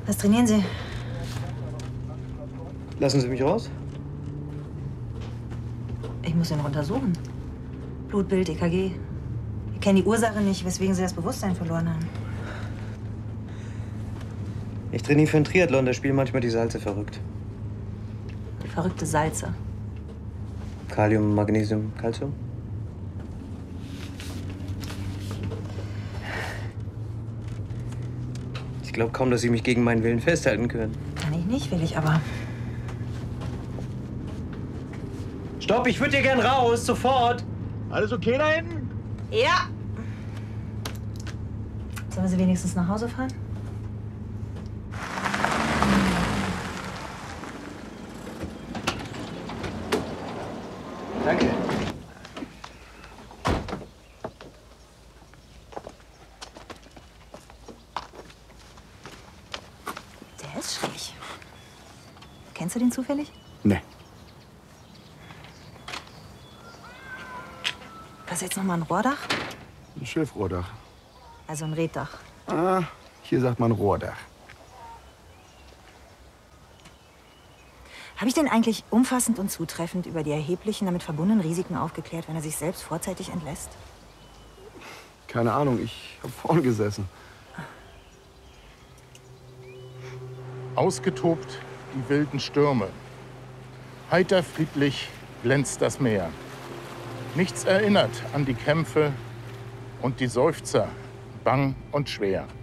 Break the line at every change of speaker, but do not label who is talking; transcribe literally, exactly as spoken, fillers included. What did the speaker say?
Was trainieren Sie?
Lassen Sie mich raus?
Ich muss ihn noch untersuchen. Blutbild, E K G. Wir kennen die Ursache nicht, weswegen Sie das Bewusstsein verloren haben.
Ich trainiere für einen Triathlon, da spielen manchmal die Salze verrückt.
Verrückte Salze.
Kalium, Magnesium, Calcium. Ich glaube kaum, dass Sie mich gegen meinen Willen festhalten können.
Kann ich nicht, will ich aber.
Stopp, ich würde hier gern raus, sofort.
Alles okay da hinten?
Ja. Sollen wir Sie wenigstens nach Hause fahren?
Danke.
Der ist schräg. Kennst du den zufällig?
Nee.
Was jetzt noch mal ein Rohrdach?
Ein Schilfrohrdach.
Also ein Reddach.
Ah, hier sagt man Rohrdach.
Habe ich denn eigentlich umfassend und zutreffend über die erheblichen damit verbundenen Risiken aufgeklärt, wenn er sich selbst vorzeitig entlässt?
Keine Ahnung, ich habe vorn gesessen.
Ausgetobt die wilden Stürme. Heiter friedlich glänzt das Meer. Nichts erinnert an die Kämpfe und die Seufzer, bang und schwer.